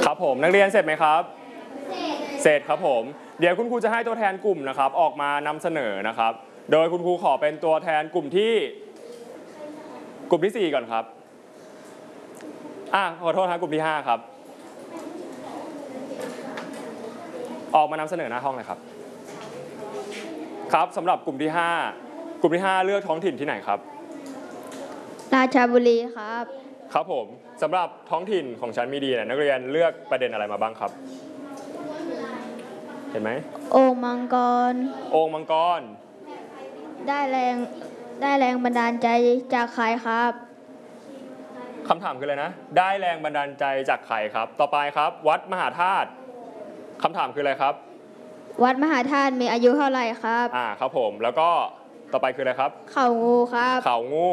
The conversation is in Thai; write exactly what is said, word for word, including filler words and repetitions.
ครับผมนักเรียนเสร็จไหมครับเสร็จครับผมเดี๋ยวคุณครูจะให้ตัวแทนกลุ่มนะครับออกมานำเสนอนะครับโดยคุณครูขอเป็นตัวแทนกลุ่มที่กลุ่มที่สี่ก่อนครับอ่ะขอโทษครับกลุ่มที่ห้าครับออกมานำเสนอหน้าห้องเลยครับครับสำหรับกลุ่มที่ห้ากลุ่มที่ห้าเลือกท้องถิ่นที่ไหนครับราชบุรีครับครับผมสำหรับท้องถิ่นของชั้นมีดีเนี่ยนักเรียนเลือกประเด็นอะไรมาบ้างครับเห็นไหมโอ่งมังกรโอ่งมังกรได้แรงได้แรงบันดาลใจจากใครครับคำถามคืออะไรนะได้แรงบันดาลใจจากใครครับต่อไปครับวัดมหาธาตุคำถามคืออะไรครับวัดมหาธาตุมีอายุเท่าไหร่ครับอ่าครับผมแล้วก็ต่อไปคืออะไรครับเขางูครับเขางู